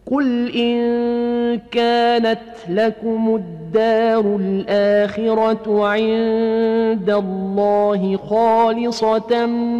قل إن كانت لكم الدار الآخرة عند الله خالصة